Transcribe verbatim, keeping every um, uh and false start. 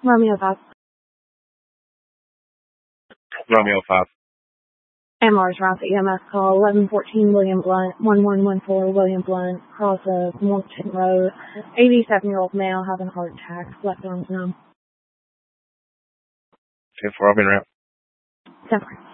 Romeo five. Romeo five. M R's Rouse E M S call eleven fourteen William Blunt, one one one four William Blunt, cross of Morton Road, eighty-seven-year-old male having a heart attack, left arm's numb. ten four, I'll be around. ten four.